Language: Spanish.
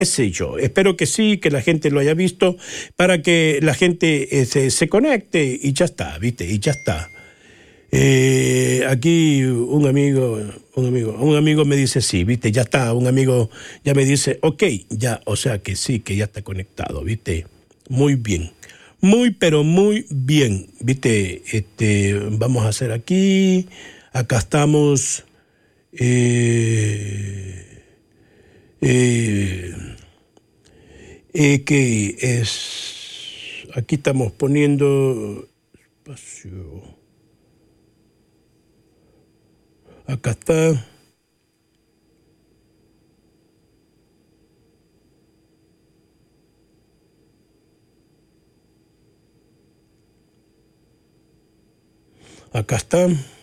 qué sé yo, espero que sí, que la gente lo haya visto, para que la gente se conecte y ya está, ¿viste? Y ya está. Aquí un amigo me dice sí, ¿viste? Ya está, un amigo ya me dice, ok, ya, o sea que sí, que ya está conectado, ¿viste? Muy bien. Muy, pero muy bien, ¿viste? Vamos a hacer aquí, acá estamos, que es, aquí estamos poniendo espacio, acá está. Acá está.